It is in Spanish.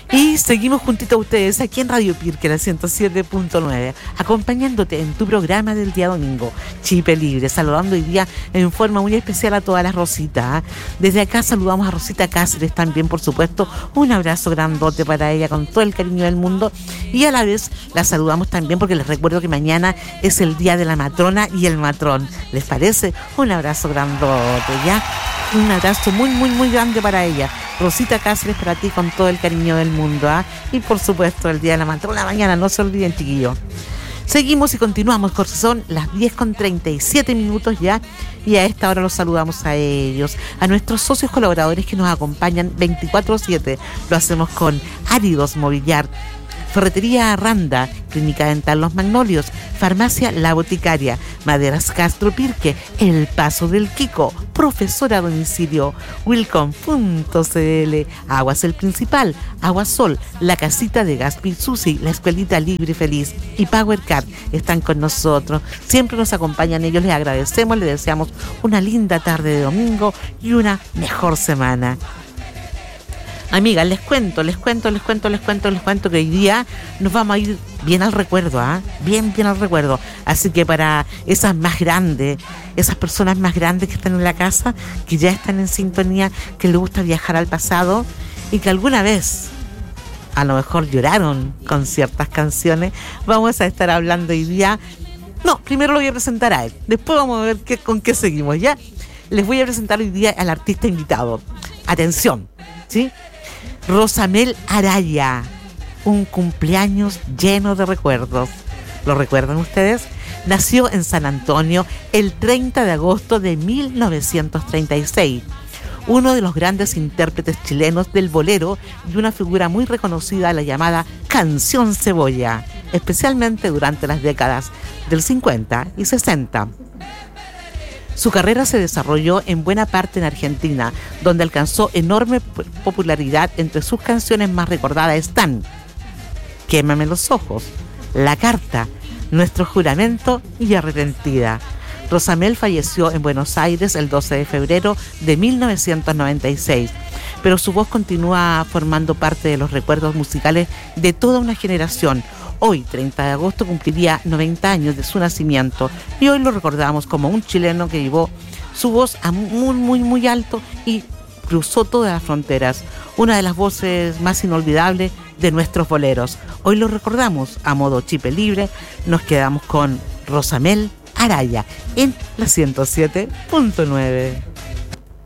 Y seguimos juntito a ustedes aquí en Radio Pirque, la 107.9, acompañándote en tu programa del día domingo, Chipe Libre, saludando hoy día en forma muy especial a todas las Rositas. Desde acá saludamos a Rosita Cáceres también, por supuesto, un abrazo grandote para ella con todo el cariño del mundo, y a la vez la saludamos también porque les recuerdo que mañana es el día de la matrona y el matrón. ¿Les parece? Un abrazo grandote, ¿ya? Un abrazo muy, muy, muy grande para ella. Rosita Cáceres, para ti con todo el cariño del mundo, ¿ah? Y por supuesto el día de la matrona mañana, no se olviden, chiquillos. Seguimos y continuamos, porque son las 10:37 ya, y a esta hora los saludamos a ellos, a nuestros socios colaboradores que nos acompañan 24/7. Lo hacemos con Áridos Mobiliar, Ferretería Arranda, Clínica Dental Los Magnolios, Farmacia La Boticaria, Maderas Castro Pirque, El Paso del Quico, Profesora a Domicilio, Wilcom.cl, Aguas El Principal, Aguasol, La Casita de Gaspi Susi, La Escuelita Libre Feliz y Power Card están con nosotros. Siempre nos acompañan ellos, les agradecemos, les deseamos una linda tarde de domingo y una mejor semana. Amigas, les cuento que hoy día nos vamos a ir bien al recuerdo, bien al recuerdo. Así que para esas más grandes, esas personas más grandes que están en la casa, que ya están en sintonía, que les gusta viajar al pasado y que alguna vez a lo mejor lloraron con ciertas canciones, vamos a estar hablando hoy día. No, primero lo voy a presentar a él, después vamos a ver con qué seguimos, ¿ya? Les voy a presentar hoy día al artista invitado. Atención, ¿sí? Rosamel Araya, un cumpleaños lleno de recuerdos. ¿Lo recuerdan ustedes? Nació en San Antonio el 30 de agosto de 1936. Uno de los grandes intérpretes chilenos del bolero y una figura muy reconocida de la llamada Canción Cebolla, especialmente durante las décadas del 50 y 60. Su carrera se desarrolló en buena parte en Argentina, donde alcanzó enorme popularidad. Entre sus canciones más recordadas están Quémame los ojos, La Carta, Nuestro Juramento y Arrepentida. Rosamel falleció en Buenos Aires el 12 de febrero de 1996, pero su voz continúa formando parte de los recuerdos musicales de toda una generación. Hoy, 30 de agosto, cumpliría 90 años de su nacimiento y hoy lo recordamos como un chileno que llevó su voz a muy, muy, muy alto y cruzó todas las fronteras. Una de las voces más inolvidables de nuestros boleros. Hoy lo recordamos a modo Chipe Libre. Nos quedamos con Rosamel Araya en la 107.9.